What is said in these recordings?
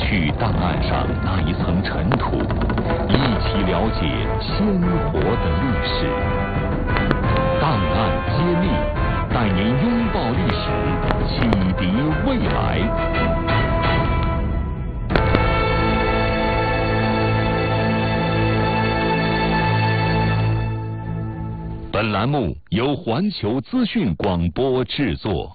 去档案上那一层尘土，一起了解鲜活的历史。档案揭秘，带您拥抱历史，启迪未来。本栏目由环球资讯广播制作。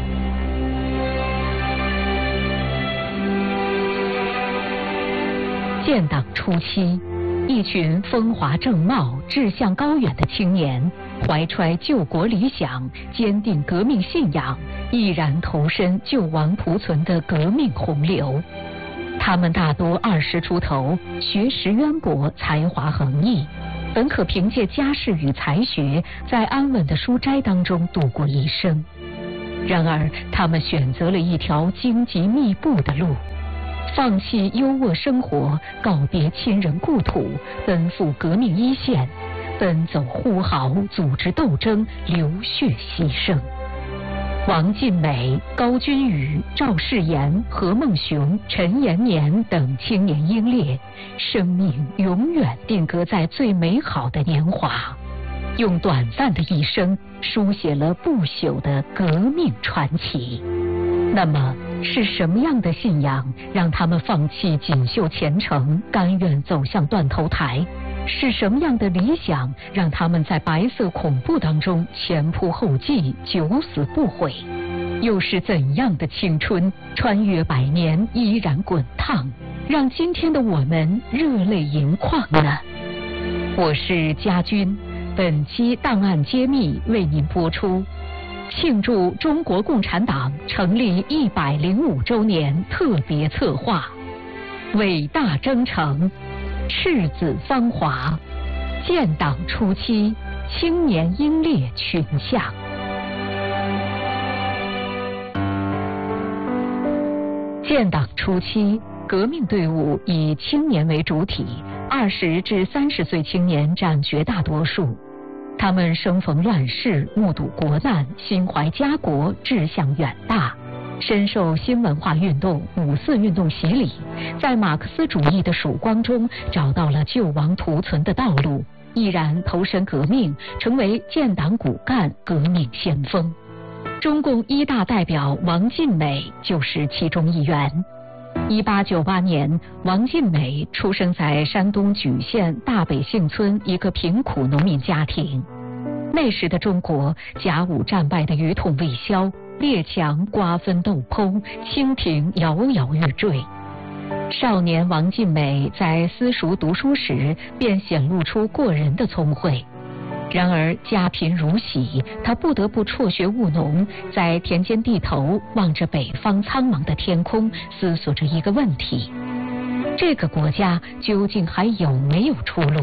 建党初期，一群风华正茂、志向高远的青年，怀揣救国理想、坚定革命信仰，毅然投身救亡图存的革命洪流。他们大多20出头，学识渊博，才华横溢，本可凭借家世与才学，在安稳的书斋当中度过一生。然而，他们选择了一条荆棘密布的路。放弃优渥生活，告别亲人故土，奔赴革命一线，奔走呼号，组织斗争，流血牺牲。王尽美、高君宇、赵世炎、何孟雄、陈延年等青年英烈，生命永远定格在最美好的年华，用短暂的一生书写了不朽的革命传奇。那么是什么样的信仰让他们放弃锦绣前程，甘愿走向断头台？是什么样的理想让他们在白色恐怖当中前仆后继，九死不悔？又是怎样的青春穿越百年依然滚烫，让今天的我们热泪盈眶呢？我是家军，本期档案揭秘为您播出庆祝中国共产党成立105周年特别策划，伟大征程，赤子芳华，建党初期青年英烈群像。建党初期，革命队伍以青年为主体，20至30岁青年占绝大多数。他们生逢乱世，目睹国难，心怀家国，志向远大，深受新文化运动、五四运动洗礼，在马克思主义的曙光中找到了救亡图存的道路，毅然投身革命，成为建党骨干、革命先锋。中共一大代表王尽美就是其中一员。1898年，王尽美出生在山东莒县大北幸村一个贫苦农民家庭。那时的中国，甲午战败的余痛未消，列强瓜分斗剖，清廷摇摇欲坠。少年王尽美在私塾读书时，便显露出过人的聪慧。然而家贫如洗，他不得不辍学务农，在田间地头望着北方苍茫的天空，思索着一个问题：这个国家究竟还有没有出路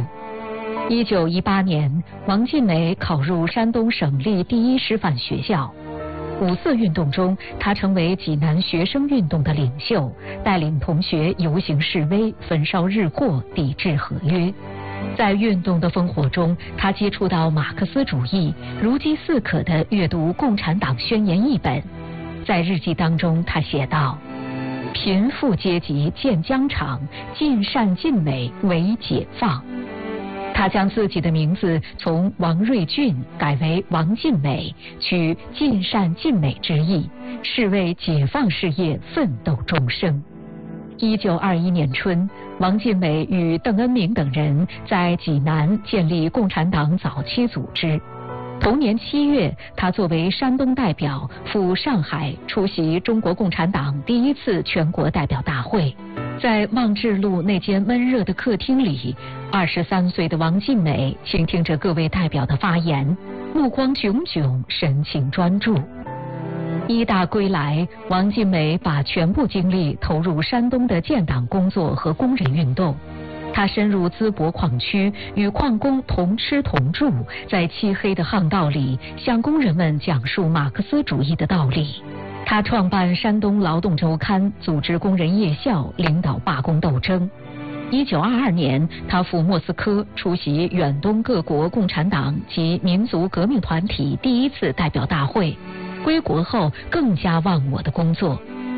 ？1918年，王尽美考入山东省立第一师范学校。五四运动中，他成为济南学生运动的领袖，带领同学游行示威，焚烧日货，抵制合约。在运动的烽火中，他接触到马克思主义，如饥似渴地阅读《共产党宣言》一本。在日记当中，他写道：贫富阶级见疆场，尽善尽美为解放。他将自己的名字从王瑞俊改为王尽美，取尽善尽美之意，是为解放事业奋斗终生。1921年春，王尽美与邓恩铭等人在济南建立共产党早期组织。同年7月，他作为山东代表赴上海出席中国共产党第一次全国代表大会。在望志路那间闷热的客厅里，23岁的王尽美倾听着各位代表的发言，目光炯炯，神情专注。一大归来，王尽美把全部精力投入山东的建党工作和工人运动。他深入淄博矿区，与矿工同吃同住，在漆黑的巷道里向工人们讲述马克思主义的道理。他创办山东劳动周刊，组织工人夜校，领导罢工斗争。1922年，他赴莫斯科出席远东各国共产党及民族革命团体第一次代表大会。归国后更加忘我的工作。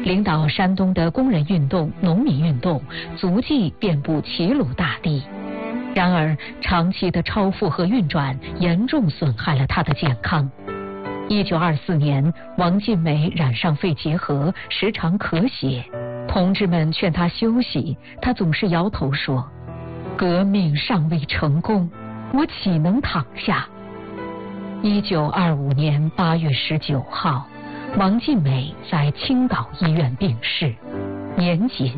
领导山东的工人运动、农民运动，足迹遍布齐鲁大地。然而，长期的超负荷运转严重损害了他的健康。1924年，王尽美染上肺结核，时常咳血。同志们劝他休息，他总是摇头说：“革命尚未成功，我岂能躺下？”1925年8月19号，王尽美在青岛医院病逝，年仅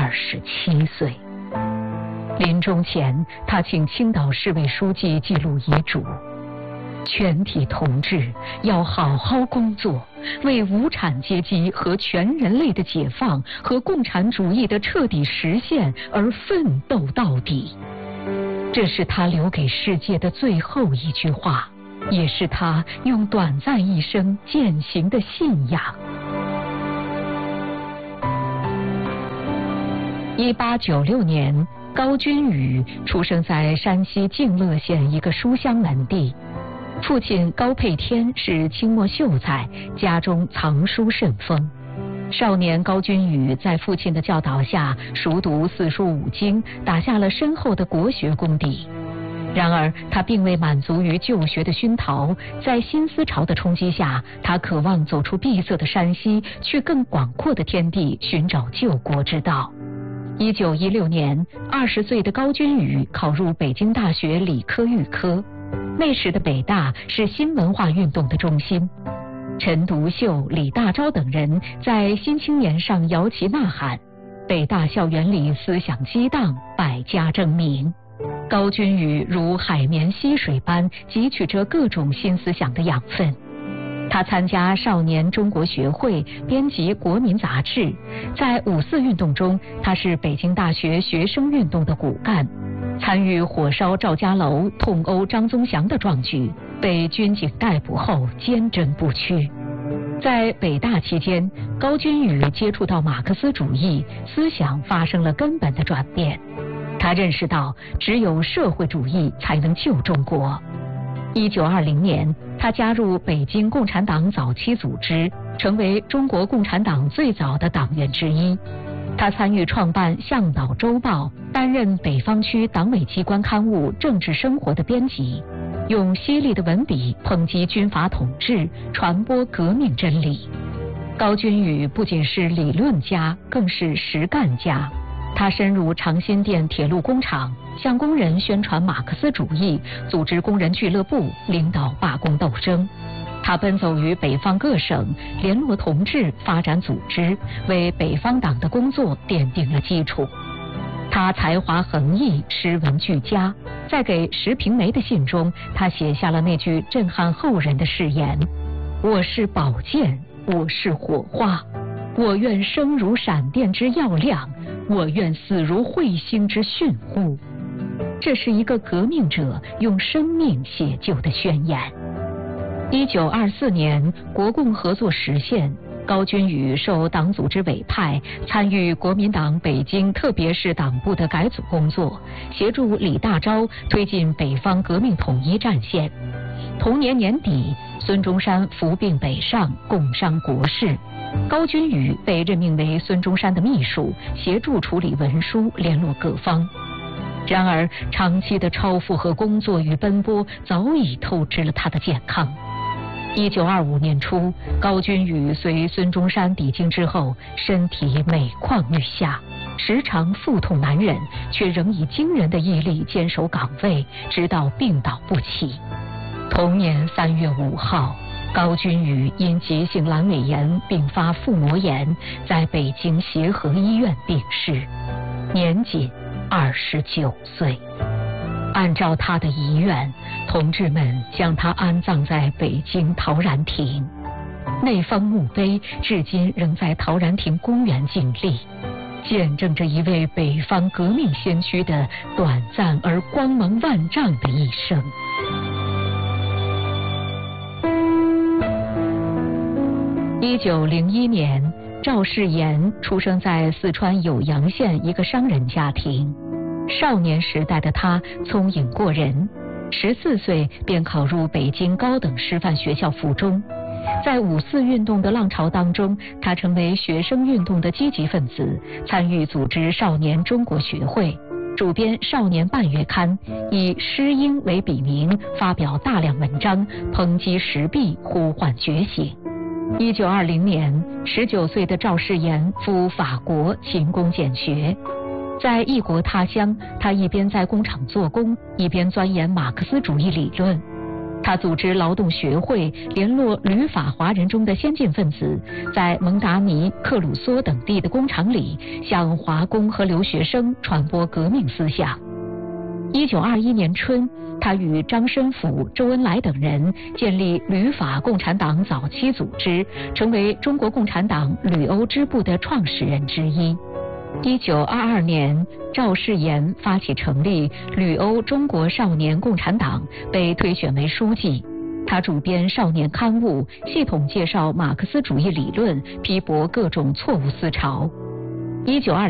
27岁。临终前，他请青岛市委书记记录遗嘱：全体同志要好好工作，为无产阶级和全人类的解放和共产主义的彻底实现而奋斗到底。这是他留给世界的最后一句话，也是他用短暂一生践行的信仰。1896年，高君宇出生在山西静乐县一个书香门第。父亲高佩天是清末秀才，家中藏书甚丰。少年高君宇在父亲的教导下熟读四书五经，打下了深厚的国学功底。然而，他并未满足于旧学的熏陶，在新思潮的冲击下，他渴望走出闭塞的山西，去更广阔的天地寻找救国之道。1916年，20岁的高君宇考入北京大学理科预科。那时的北大是新文化运动的中心，陈独秀、李大钊等人在新青年上摇旗呐喊，北大校园里思想激荡，百家争鸣。高君宇如海绵吸水般汲取着各种新思想的养分。他参加少年中国学会，编辑国民杂志。在5·4运动中，他是北京大学学生运动的骨干，参与火烧赵家楼、痛殴张宗祥的壮举，被军警逮捕后坚贞不屈。在北大期间，高君宇接触到马克思主义，思想发生了根本的转变。他认识到，只有社会主义才能救中国。1920年，他加入北京共产党早期组织，成为中国共产党最早的党员之一。他参与创办《向导周报》，担任北方区党委机关刊物《政治生活》的编辑，用犀利的文笔抨击军阀统治，传播革命真理。高君宇不仅是理论家，更是实干家。他深入长辛店铁路工厂，向工人宣传马克思主义，组织工人俱乐部，领导罢工斗争。他奔走于北方各省，联络同志，发展组织，为北方党的工作奠定了基础。他才华横溢，诗文俱佳。在给石平梅的信中，他写下了那句震撼后人的誓言：“我是宝剑，我是火花，我愿生如闪电之耀亮，我愿死如彗星之迅呼。”这是一个革命者用生命写就的宣言。1924年，国共合作实现，高君宇受党组织委派，参与国民党北京特别市党部的改组工作，协助李大钊推进北方革命统一战线。同年年底，孙中山服病北上，共商国事。高君宇被任命为孙中山的秘书，协助处理文书，联络各方。然而，长期的超负荷工作与奔波早已透支了他的健康。1925年初，高君宇随孙中山抵京之后，身体每况愈下，时常腹痛难忍，却仍以惊人的毅力坚守岗位，直到病倒不起。同年3月5号，高君宇因急性阑尾炎并发腹膜炎，在北京协和医院病逝，年仅29岁。按照他的遗愿，同志们将他安葬在北京陶然亭。那方墓碑至今仍在陶然亭公园静立，见证着一位北方革命先驱的短暂而光芒万丈的一生。1901年，赵世炎出生在四川酉阳县一个商人家庭。少年时代的他聪颖过人，14岁便考入北京高等师范学校附中。 在5·4运动的浪潮当中，他成为学生运动的积极分子，参与组织少年中国学会，主编《少年半月刊》，以诗鹰为笔名，发表大量文章，抨击时弊，呼唤觉醒。1920年，19岁的赵世炎赴法国勤工俭学。在异国他乡，他一边在工厂做工，一边钻研马克思主义理论。他组织劳动学会，联络旅法华人中的先进分子，在蒙达尼、克鲁梭等地的工厂里，向华工和留学生传播革命思想。1921年春，他与张申府、周恩来等人建立旅法共产党早期组织，成为中国共产党旅欧支部的创始人之一。1922年，赵世炎发起成立旅欧中国少年共产党，被推选为书记。他主编少年刊物，系统介绍马克思主义理论，批驳各种错误思潮。1920